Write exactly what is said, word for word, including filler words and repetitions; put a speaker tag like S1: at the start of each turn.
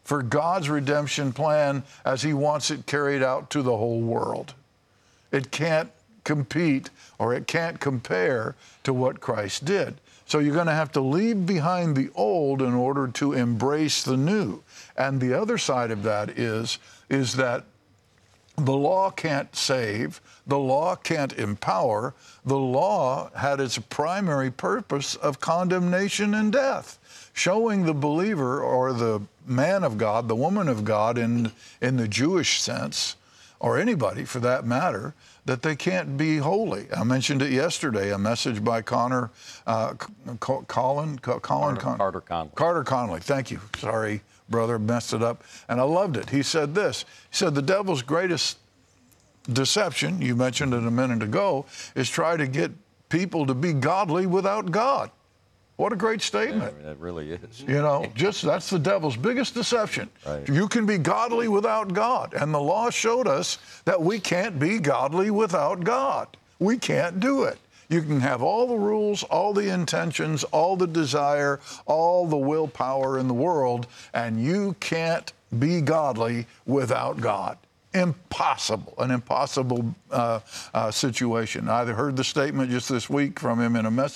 S1: for God's redemption plan as he wants it carried out to the whole world. It can't compete or it can't compare to what Christ did. So you're going to have to leave behind the old in order to embrace the new. And the other side of that is, is that the law can't save, the law can't empower. The law had its primary purpose of condemnation and death, showing the believer or the man of God, the woman of God in, in the Jewish sense, or anybody for that matter, that they can't be holy. I mentioned it yesterday, a message by Connor, uh, Colin, Colin,
S2: Carter,
S1: Con-
S2: Carter Conley.
S1: Carter Conley, thank you. Sorry, brother, messed it up. And I loved it. He said this, he said the devil's greatest deception, you mentioned it a minute ago, is try to get people to be godly without God. What a great statement.
S2: Yeah, that really is.
S1: You know, just that's the devil's biggest deception.
S2: Right.
S1: You can be godly without God. And the law showed us that we can't be godly without God. We can't do it. You can have all the rules, all the intentions, all the desire, all the willpower in the world, and you can't be godly without God. Impossible, an impossible uh, uh, situation. I heard the statement just this week from him in a message.